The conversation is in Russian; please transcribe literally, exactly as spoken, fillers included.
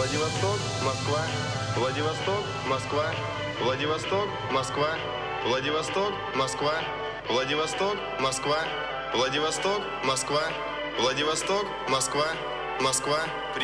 Владивосток, Москва, Владивосток, Москва, Владивосток, Москва, Владивосток, Москва, Владивосток, Москва, Владивосток, Москва, Владивосток, Москва, Москва.